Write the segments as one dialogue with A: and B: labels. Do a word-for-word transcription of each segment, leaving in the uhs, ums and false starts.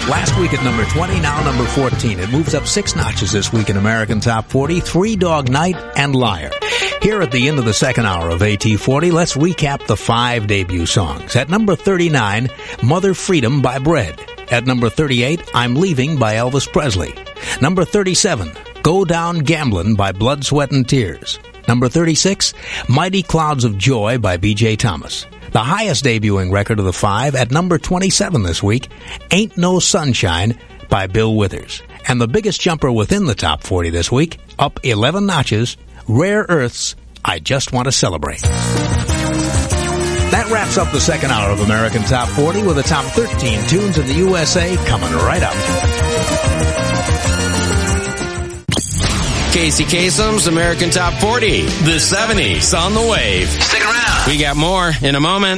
A: Last week at number twenty, now number fourteen. It moves up six notches this week in American Top forty. Three Dog Night and Liar. Here at the end of the second hour of A T forty, let's recap the five debut songs. At number thirty-nine, Mother Freedom by Bread. At number thirty-eight, I'm Leaving by Elvis Presley. Number thirty-seven, Go Down Gamblin' by Blood, Sweat and Tears. Number thirty-six, Mighty Clouds of Joy by B J Thomas. The highest debuting record of the five at number twenty-seven this week, Ain't No Sunshine by Bill Withers. And the biggest jumper within the top forty this week, up eleven notches, Rare Earth's I Just Want to Celebrate. That wraps up the second hour of American Top forty with the top thirteen tunes in the U S A coming right up.
B: Casey Kasem's American Top forty, the seventies on the wave. Stick around. We got more in a moment.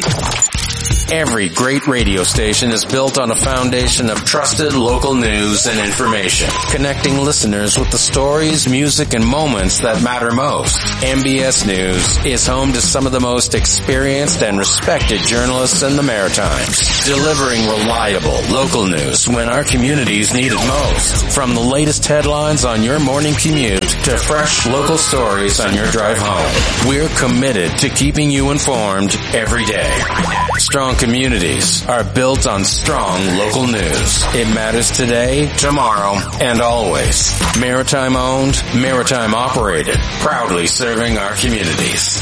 B: Every great radio station is built on a foundation of trusted local news and information, connecting listeners with the stories, music, and moments that matter most. M B S News is home to some of the most experienced and respected journalists in the Maritimes, delivering reliable local news when our communities need it most. From the latest headlines on your morning commute to fresh local stories on your drive home, we're committed to keeping you informed every day. Strong communities are built on strong local news. It matters today, tomorrow, and always. Maritime owned, maritime operated, proudly serving our communities.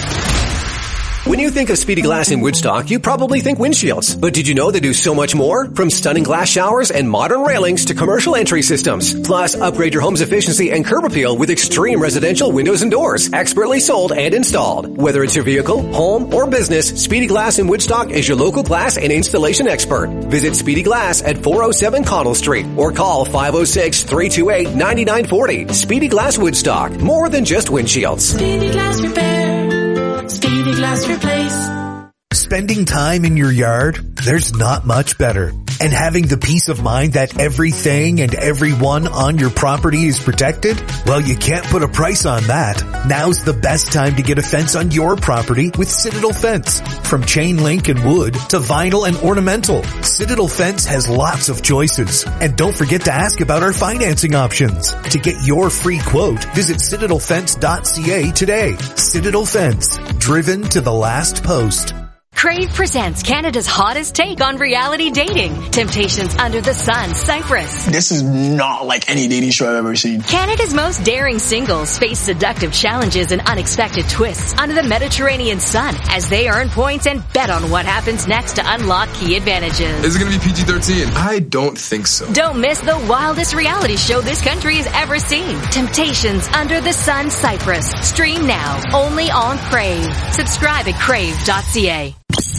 C: When you think of Speedy Glass in Woodstock, you probably think windshields. But did you know they do so much more? From stunning glass showers and modern railings to commercial entry systems. Plus, upgrade your home's efficiency and curb appeal with extreme residential windows and doors. Expertly sold and installed. Whether it's your vehicle, home, or business, Speedy Glass in Woodstock is your local glass and installation expert. Visit Speedy Glass at four oh seven Connell Street or call five oh six, three two eight, nine nine four oh. Speedy Glass Woodstock. More than just windshields.
D: Speedy Glass Repair. Speedy Glass Replace.
E: Spending time in your yard, there's not much better. And having the peace of mind that everything and everyone on your property is protected? Well, you can't put a price on that. Now's the best time to get a fence on your property with Citadel Fence. From chain link and wood to vinyl and ornamental, Citadel Fence has lots of choices. And don't forget to ask about our financing options. To get your free quote, visit citadel fence dot c a today. Citadel Fence, driven to the last post.
F: Crave presents Canada's hottest take on reality dating. Temptations Under the Sun, Cyprus.
G: This is not like any dating show I've ever seen.
F: Canada's most daring singles face seductive challenges and unexpected twists under the Mediterranean sun as they earn points and bet on what happens next to unlock key advantages.
H: Is it going to be P G thirteen? I don't think so.
F: Don't miss the wildest reality show this country has ever seen. Temptations Under the Sun, Cyprus. Stream now, only on Crave. Subscribe at crave dot c a.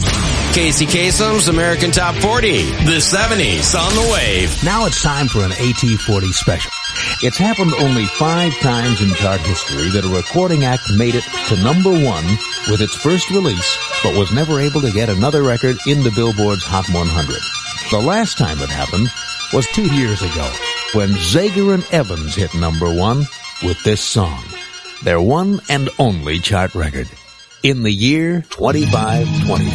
B: Casey Kasem's American Top forty, the seventies on the wave.
A: Now it's time for an A T forty special. It's happened only five times in chart history that a recording act made it to number one with its first release, but was never able to get another record in the Billboard's Hot one hundred. The last time it happened was two years ago when Zager and Evans hit number one with this song, their one and only chart record, In the Year twenty-five twenty-five.